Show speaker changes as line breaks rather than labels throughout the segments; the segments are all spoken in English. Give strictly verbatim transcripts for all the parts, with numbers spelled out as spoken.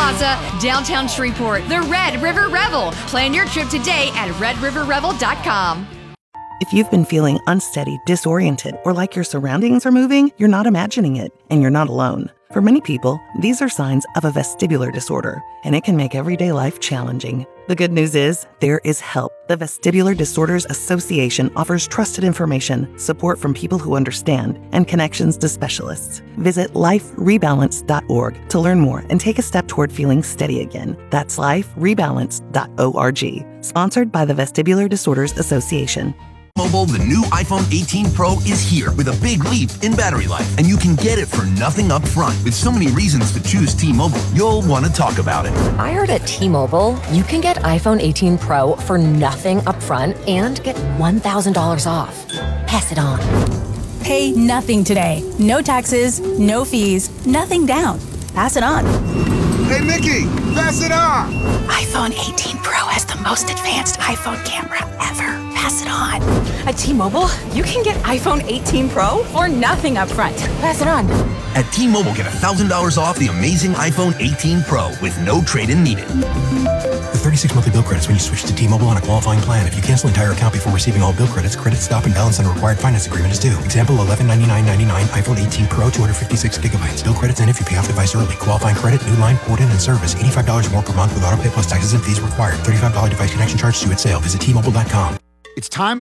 Plaza, downtown Shreveport, the Red River Revel. Plan your trip today at red river revel dot com.
If you've been feeling unsteady, disoriented, or like your surroundings are moving, you're not imagining it, and you're not alone. For many people, these are signs of a vestibular disorder, and it can make everyday life challenging. The good news is, there is help. The Vestibular Disorders Association offers trusted information, support from people who understand, and connections to specialists. Visit life rebalance dot org to learn more and take a step toward feeling steady again. That's life rebalance dot org. Sponsored by the Vestibular Disorders Association.
Mobile, the new iPhone eighteen Pro is here with a big leap in battery life, and you can get it for nothing up front. With so many reasons to choose T-Mobile, you'll want to talk about it.
I heard at T-Mobile, you can get iPhone eighteen Pro for nothing up front and get one thousand dollars off. Pass it on.
Pay nothing today. No taxes, no fees, nothing down. Pass it on.
Hey, Mickey, pass it on.
iPhone eighteen Pro has the most advanced iPhone camera ever. Pass it on.
At T-Mobile, you can get iPhone eighteen Pro for nothing up front. Pass it on.
At T-Mobile, get one thousand dollars off the amazing iPhone eighteen Pro with no trade-in needed.
With thirty-six monthly bill credits when you switch to T-Mobile on a qualifying plan. If you cancel entire account before receiving all bill credits, credit stop and balance on a required finance agreement is due. Example, eleven ninety-nine ninety-nine, iPhone eighteen Pro, two hundred fifty-six gigabytes. Bill credits and if you pay off device early. Qualifying credit, new line, port-in, and service. eighty-five dollars more per month with autopay plus taxes and fees required. thirty-five dollars device connection charge due at sale. Visit T Mobile dot com.
It's time.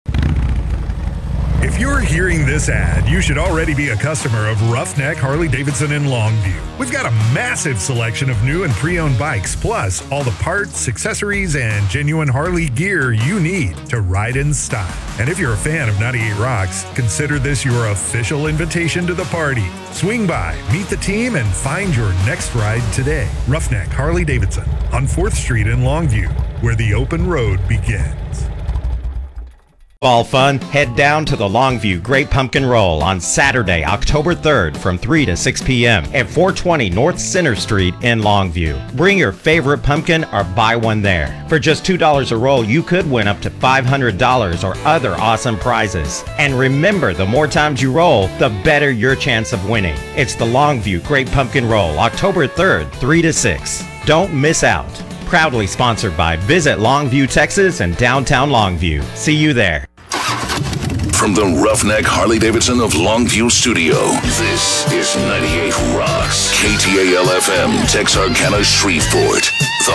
If you're hearing this ad, you should already be a customer of Roughneck Harley-Davidson in Longview. We've got a massive selection of new and pre-owned bikes, plus all the parts, accessories, and genuine Harley gear you need to ride in style. And if you're a fan of ninety-eight Rocks, consider this your official invitation to the party. Swing by, meet the team, and find your next ride today. Roughneck Harley-Davidson on fourth Street in Longview, where the open road begins.
Fall fun, head down to the Longview Great Pumpkin Roll on Saturday, October third from three to six p.m. at four twenty North Center Street in Longview. Bring your favorite pumpkin or buy one there. For just two dollars a roll, you could win up to five hundred dollars or other awesome prizes. And remember, the more times you roll, the better your chance of winning. It's the Longview Great Pumpkin Roll, October third, three to six. Don't miss out. Proudly sponsored by Visit Longview, Texas and Downtown Longview. See you there.
From the Roughneck Harley-Davidson of Longview Studio, this is ninety-eight Rocks, K T A L F M, Texarkana, Shreveport.